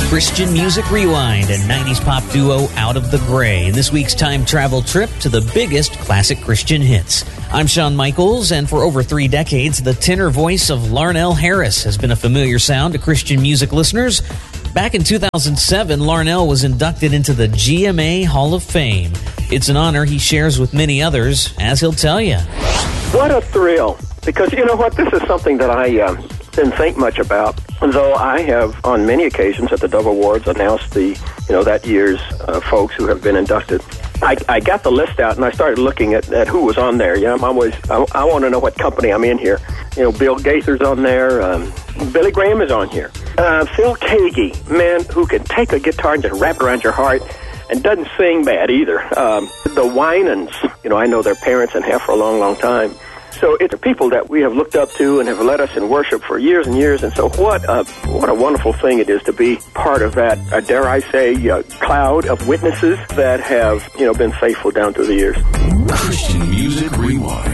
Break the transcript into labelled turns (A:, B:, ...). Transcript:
A: Christian Music Rewind and 90s pop duo Out of the Gray in this week's time travel trip to the biggest classic Christian hits. I'm Shawn Michaels, and for over 3 decades, the tenor voice of Larnell Harris has been a familiar sound to Christian music listeners. Back in 2007, Larnell was inducted into the GMA Hall of Fame. It's an honor he shares with many others, as he'll tell you.
B: What a thrill, because you know what, this is something that I didn't think much about, though I have on many occasions at the Dove Awards announced that year's folks who have been inducted. I got the list out and I started looking at who was on there. I want to know what company I'm in here. Bill Gaither's on there. Billy Graham is on here. Phil Keaggy, man, who can take a guitar and just wrap it around your heart and doesn't sing bad either. The Winans, I know their parents and have for a long, long time. So it's people that we have looked up to and have led us in worship for years and years. And so what a wonderful thing it is to be part of that, dare I say, cloud of witnesses that have, been faithful down through the years.
C: Christian Music Rewind.